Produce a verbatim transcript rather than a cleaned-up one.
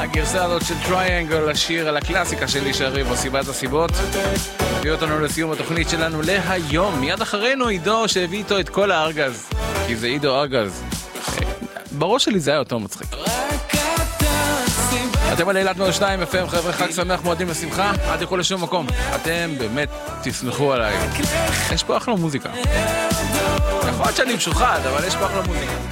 הגרסה הזאת של טריינגל, השיר על הקלאסיקה של איש הריב או סיבת הסיבות, הביא אותנו לסיום התוכנית שלנו להיום. מיד אחרינו עידו שהביא איתו את כל הארגז, כי זה עידו ארגז. בראש שלי זה היה אותו מצחיק. אתם על אילת מאה ושתיים אף אם, חבר'ה, חג שמח, מועדים לשמחה, עד יכולה לשום מקום. אתם באמת תסמכו עליי. יש פה אחלה מוזיקה. יכול להיות שאני משוחד, אבל יש פה אחלה מוזיקה.